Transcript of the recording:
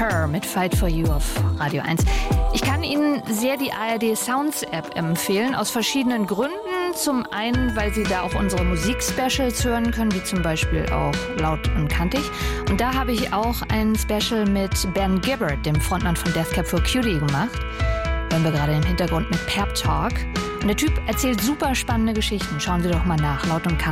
Her mit Fight for You auf Radio 1. Ich kann Ihnen sehr die ARD Sounds App empfehlen, aus verschiedenen Gründen. Zum einen, weil Sie da auch unsere Musik-Specials hören können, wie zum Beispiel auch Laut und Kantig. Und da habe ich auch ein Special mit Ben Gibbard, dem Frontmann von Death Cab for Cutie, gemacht. Hören wir gerade im Hintergrund mit Pep Talk. Und der Typ erzählt super spannende Geschichten. Schauen Sie doch mal nach, Laut und Kantig.